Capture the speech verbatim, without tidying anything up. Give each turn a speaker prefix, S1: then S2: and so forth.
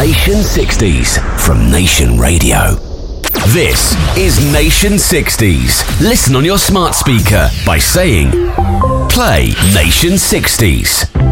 S1: Nation sixties from Nation Radio. This is Nation sixties. Listen on your smart speaker by saying, play Nation sixties.